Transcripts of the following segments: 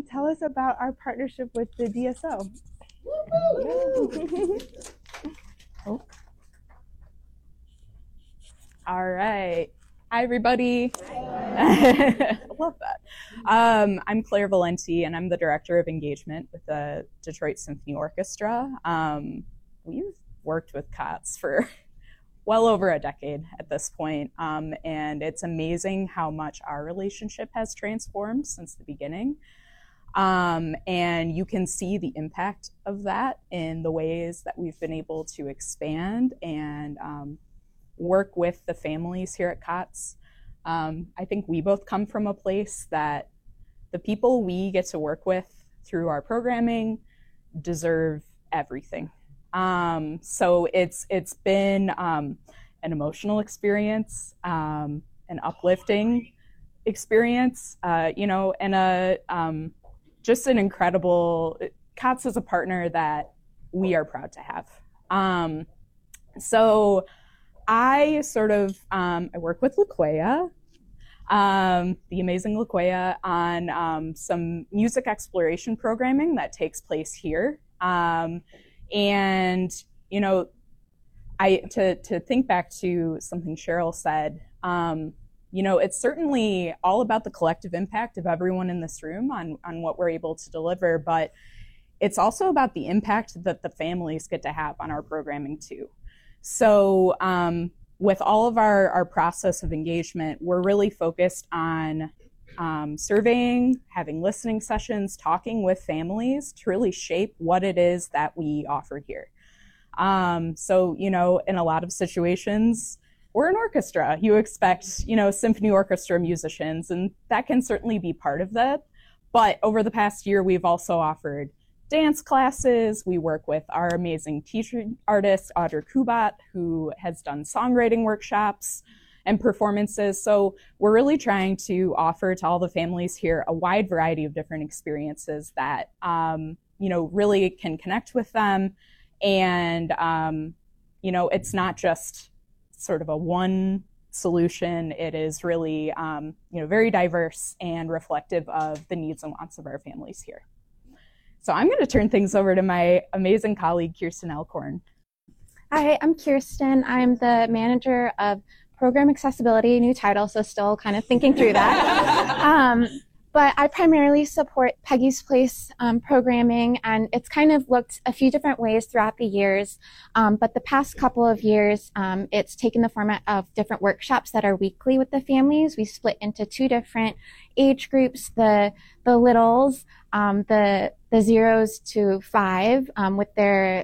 tell us about our partnership with the DSO. Oh. All right. Hi, everybody. I love that. I'm Claire Valenti, and I'm the Director of Engagement with the Detroit Symphony Orchestra. We've worked with COTS for well over a decade at this point, and it's amazing how much our relationship has transformed since the beginning. And you can see the impact of that in the ways that we've been able to expand and work with the families here at COTS. I think we both come from a place that the people we get to work with through our programming deserve everything. So it's been an emotional experience, an uplifting experience, and just an incredible. COTS is a partner that we are proud to have. So I I work with LaQuaya, the amazing LaQuaya, on some music exploration programming that takes place here. And, to think back to something Cheryl said, it's certainly all about the collective impact of everyone in this room on what we're able to deliver, but it's also about the impact that the families get to have on our programming too. So with all of our process of engagement, we're really focused on surveying, having listening sessions, talking with families to really shape what it is that we offer here. So, in a lot of situations, we're an orchestra. You expect, symphony orchestra musicians, and that can certainly be part of that. But over the past year, we've also offered dance classes. We work with our amazing teacher artist, Audra Kubat, who has done songwriting workshops and performances. So we're really trying to offer to all the families here a wide variety of different experiences that, really can connect with them. And, it's not just sort of a one solution. It is really, very diverse and reflective of the needs and wants of our families here. So I'm going to turn things over to my amazing colleague, Kirsten Alcorn. Hi, I'm Kirsten. I'm the manager of program accessibility, new title, so still kind of thinking through that. But I primarily support Peggy's Place programming, and it's kind of looked a few different ways throughout the years. But the past couple of years, it's taken the format of different workshops that are weekly with the families. We split into two different age groups, the littles, the 0s to 5, with their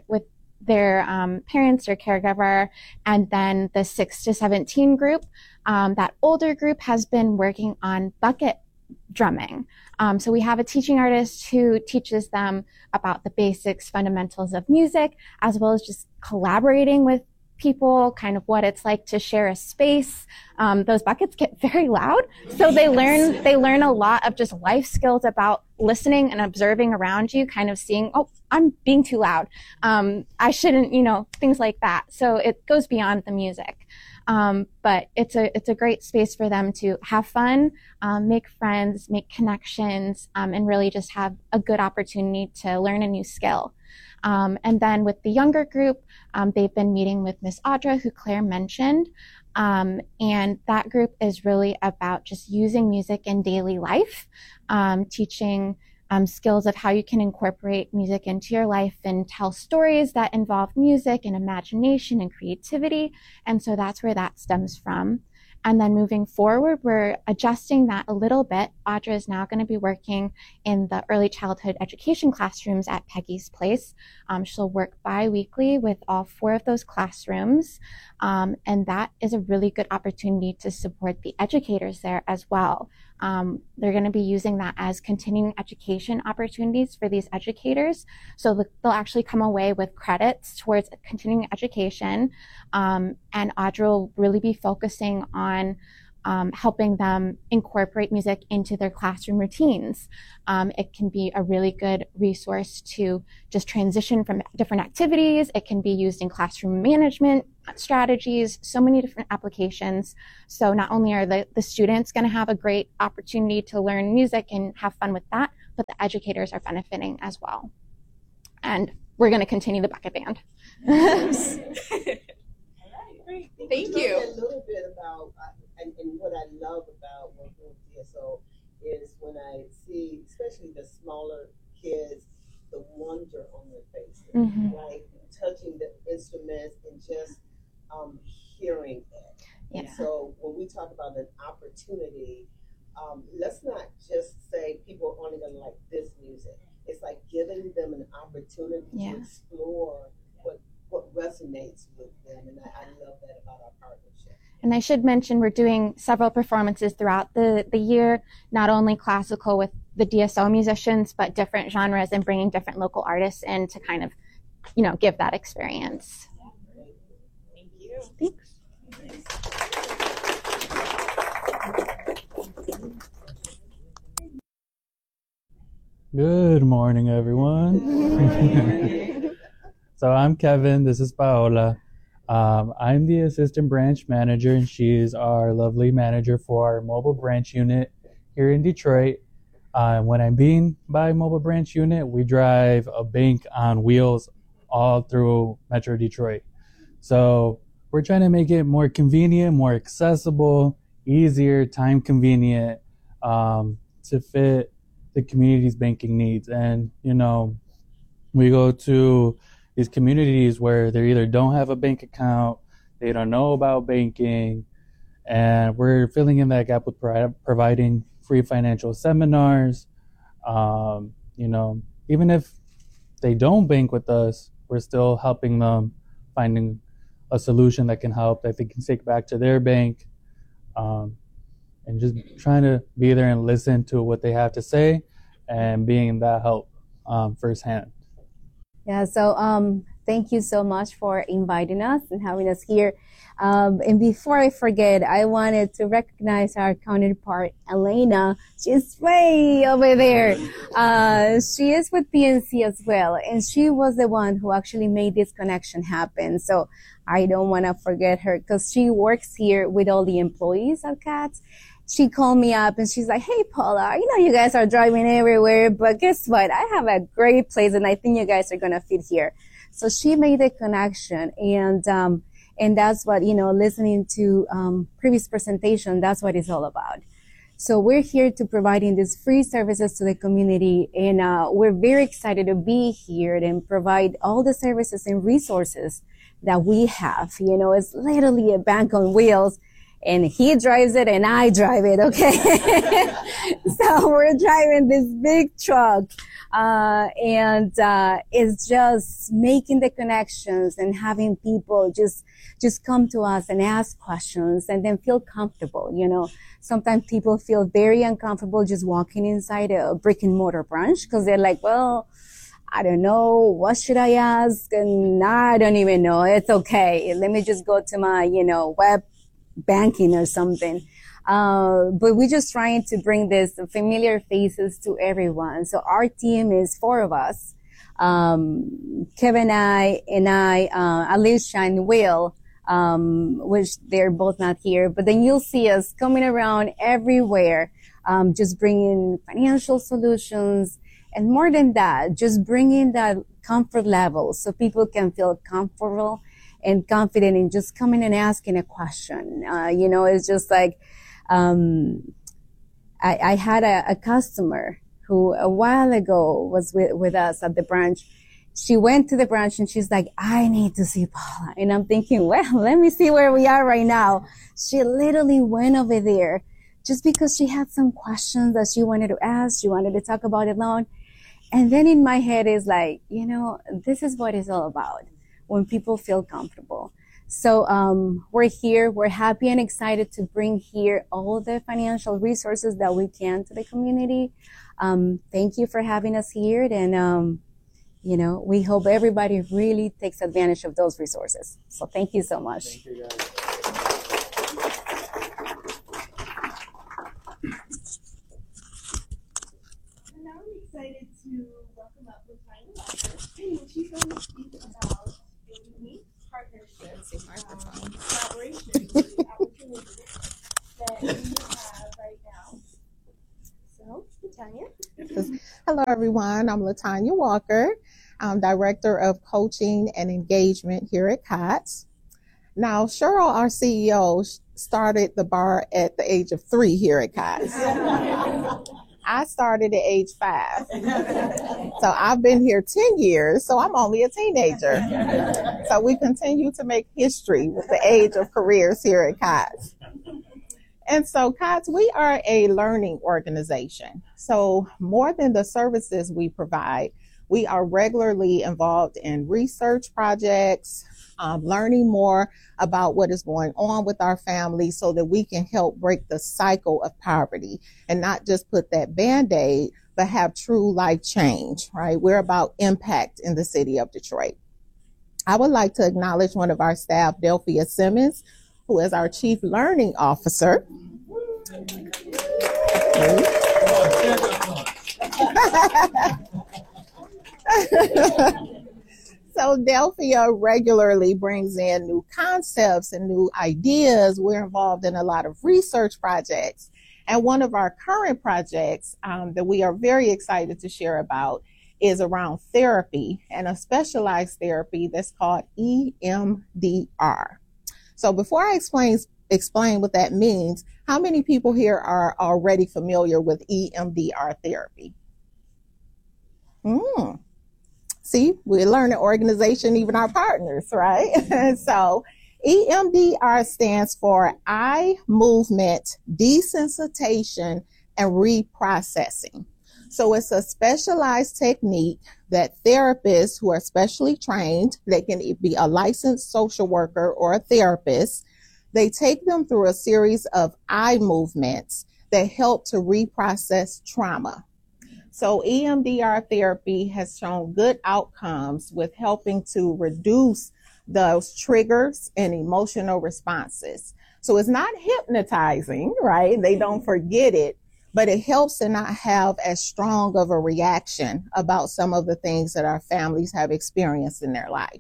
parents or caregiver, and then the 6 to 17 group. That older group has been working on bucket drumming. So we have a teaching artist who teaches them about the basics, fundamentals of music, as well as just collaborating with people, kind of what it's like to share a space. Those buckets get very loud, so they learn a lot of just life skills about listening and observing around you, kind of seeing, oh, I'm being too loud. I shouldn't, things like that. So it goes beyond the music. But it's a great space for them to have fun, make friends, make connections, and really just have a good opportunity to learn a new skill. And then with the younger group, they've been meeting with Miss Audra, who Claire mentioned. And that group is really about just using music in daily life, teaching skills of how you can incorporate music into your life and tell stories that involve music and imagination and creativity. And so that's where that stems from. And then moving forward, we're adjusting that a little bit. Audra is now going to be working in the early childhood education classrooms at Peggy's Place. She'll work bi-weekly with all 4 of those classrooms. And that is a really good opportunity to support the educators there as well. They're going to be using that as continuing education opportunities for these educators. So they'll actually come away with credits towards continuing education. And Audra will really be focusing on helping them incorporate music into their classroom routines. It can be a really good resource to just transition from different activities. It can be used in classroom management strategies, so many different applications. So not only are the students going to have a great opportunity to learn music and have fun with that, but the educators are benefiting as well. And we're going to continue the bucket band. Thank you. A little bit about, and what I love about working with DSO is when I see, especially the smaller kids, the wonder on their faces, like touching the instruments and just hearing it. Yeah. And so when we talk about an opportunity, let's not just say people are only going to like this music. It's like giving them an opportunity to explore what resonates with them, and I love that about our partnership. And I should mention we're doing several performances throughout the year, not only classical with the DSO musicians, but different genres and bringing different local artists in to kind of, give that experience. Thank you. Thanks. Good morning, everyone. So I'm Kevin. This is Paola. I'm the assistant branch manager, and she is our lovely manager for our mobile branch unit here in Detroit. When I'm being by mobile branch unit, we drive a bank on wheels all through Metro Detroit. So we're trying to make it more convenient, more accessible, easier, time convenient to fit the community's banking needs. And, we go to these communities where they either don't have a bank account, they don't know about banking, and we're filling in that gap with providing free financial seminars. Even if they don't bank with us, we're still helping them finding a solution that can help, that they can take back to their bank, and just trying to be there and listen to what they have to say and being that help firsthand. Yeah, so thank you so much for inviting us and having us here. And before I forget, I wanted to recognize our counterpart, Elena. She's way over there. She is with PNC as well, and she was the one who actually made this connection happen. So I don't want to forget her because she works here with all the employees at CATS. She called me up and she's like, "Hey, Paula, I know you guys are driving everywhere, but guess what? I have a great place and I think you guys are going to fit here." So she made the connection, and that's what, listening to previous presentation, that's what it's all about. So we're here to providing these free services to the community, and we're very excited to be here and provide all the services and resources that we have. It's literally a bank on wheels. And he drives it and I drive it, okay? So we're driving this big truck, and it's just making the connections and having people just come to us and ask questions and then feel comfortable, Sometimes people feel very uncomfortable just walking inside a brick and mortar branch because they're like, well, I don't know, what should I ask? And I don't even know. It's okay. Let me just go to my, web banking or something. But we're just trying to bring this familiar faces to everyone. So our team is 4 of us. Kevin and I, Alicia and Will, which they're both not here, but then you'll see us coming around everywhere, just bringing financial solutions. And more than that, just bringing that comfort level so people can feel comfortable and confident in just coming and asking a question. It's just like, I had a customer who a while ago was with us at the branch. She went to the branch and she's like, "I need to see Paula." And I'm thinking, well, let me see where we are right now. She literally went over there just because she had some questions that she wanted to ask. She wanted to talk about a loan. And then in my head is like, this is what it's all about, when people feel comfortable. So we're here. We're happy and excited to bring here all the financial resources that we can to the community. Thank you for having us here. And, we hope everybody really takes advantage of those resources. So thank you so much. Thank you, guys. And now I'm excited to welcome up Latanya, and she's going to speak about a unique partnership, collaboration, opportunity that we have right now. So, Latanya. Latanya. Hello, everyone. I'm Latanya Walker. I'm Director of Coaching and Engagement here at COTS. Now, Cheryl, our CEO, started the bar at the age of 3 here at COTS. I started at age 5. So I've been here 10 years, so I'm only a teenager. So we continue to make history with the age of careers here at COTS. And so COTS, we are a learning organization. So more than the services we provide, we are regularly involved in research projects, learning more about what is going on with our families so that we can help break the cycle of poverty and not just put that Band-Aid, but have true life change, right? We're about impact in the city of Detroit. I would like to acknowledge one of our staff, Delphia Simmons, who is our Chief Learning Officer. So Delphia regularly brings in new concepts and new ideas. We're involved in a lot of research projects. And one of our current projects that we are very excited to share about is around therapy and a specialized therapy that's called EMDR. So before I explain what that means, how many people here are already familiar with EMDR therapy? See, we learn an organization, even our partners, right? So EMDR stands for eye movement desensitization and reprocessing. So it's a specialized technique that therapists who are specially trained, they can be a licensed social worker or a therapist, they take them through a series of eye movements that help to reprocess trauma. So EMDR therapy has shown good outcomes with helping to reduce those triggers and emotional responses. So it's not hypnotizing, right? They don't forget it, but it helps to not have as strong of a reaction about some of the things that our families have experienced in their life.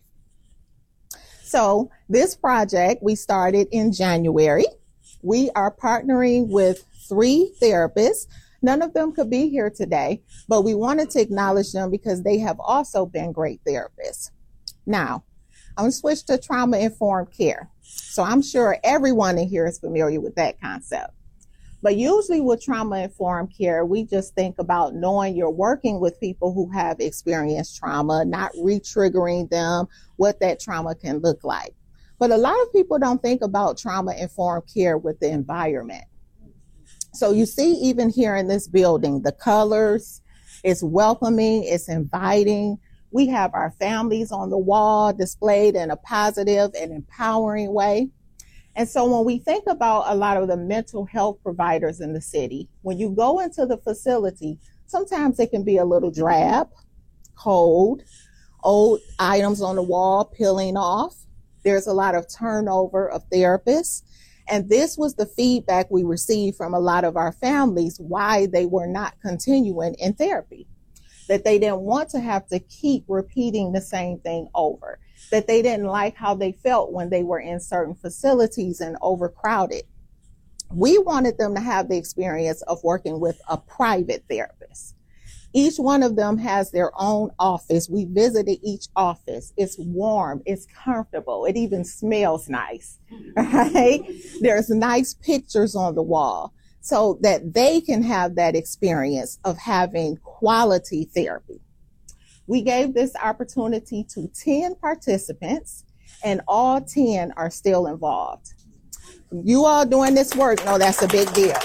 So this project we started in January. We are partnering with 3 therapists. None of them could be here today, but we wanted to acknowledge them because they have also been great therapists. Now, I'm going to switch to trauma-informed care. So I'm sure everyone in here is familiar with that concept. But usually with trauma-informed care, we just think about knowing you're working with people who have experienced trauma, not re-triggering them, what that trauma can look like. But a lot of people don't think about trauma-informed care with the environment. So you see, even here in this building, the colors, it's welcoming, it's inviting. We have our families on the wall displayed in a positive and empowering way. And so when we think about a lot of the mental health providers in the city, when you go into the facility, sometimes it can be a little drab, cold, old items on the wall peeling off. There's a lot of turnover of therapists. And this was the feedback we received from a lot of our families why they were not continuing in therapy, that they didn't want to have to keep repeating the same thing over, that they didn't like how they felt when they were in certain facilities and overcrowded. We wanted them to have the experience of working with a private therapist. Each one of them has their own office. We visited each office. It's warm, it's comfortable, it even smells nice, right? There's nice pictures on the wall so that they can have that experience of having quality therapy. We gave this opportunity to 10 participants, and all 10 are still involved. You all doing this work know that's a big deal.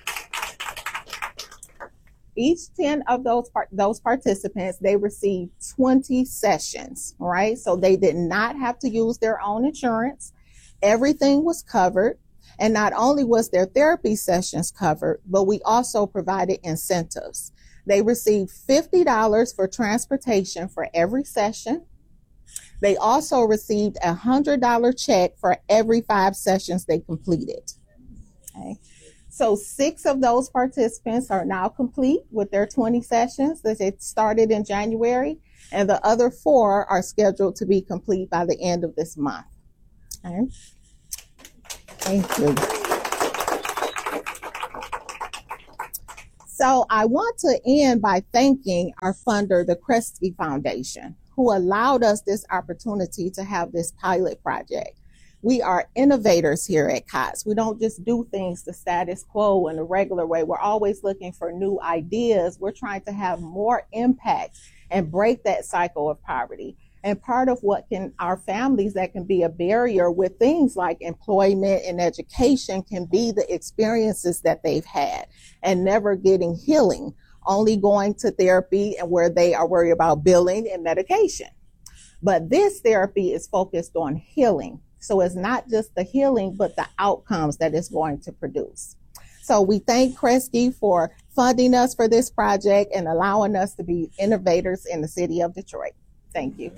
Each 10 of those participants, they received 20 sessions, right? So they did not have to use their own insurance. Everything was covered. And not only was their therapy sessions covered, but we also provided incentives. They received $50 for transportation for every session. They also received a $100 check for every 5 sessions they completed. Okay. So 6 of those participants are now complete with their 20 sessions that they started in January, and the other 4 are scheduled to be complete by the end of this month. Okay. Thank you. So I want to end by thanking our funder, the Kresge Foundation, who allowed us this opportunity to have this pilot project. We are innovators here at COTS. We don't just do things the status quo in a regular way. We're always looking for new ideas. We're trying to have more impact and break that cycle of poverty. And part of what can our families that can be a barrier with things like employment and education can be the experiences that they've had and never getting healing, only going to therapy and where they are worried about billing and medication. But this therapy is focused on healing. So it's not just the healing, but the outcomes that it's going to produce. So we thank Kresge for funding us for this project and allowing us to be innovators in the city of Detroit. Thank you.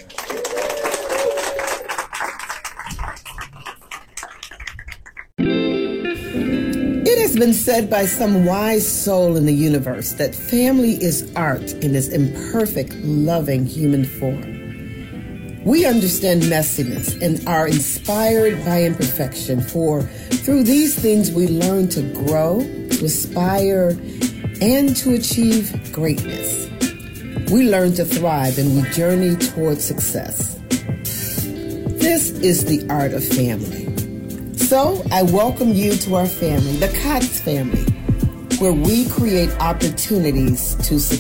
It has been said by some wise soul in the universe that family is art in its imperfect, loving human form. We understand messiness and are inspired by imperfection, for through these things we learn to grow, to aspire, and to achieve greatness. We learn to thrive and we journey towards success. This is the art of family. So I welcome you to our family, the COTS family, where we create opportunities to succeed.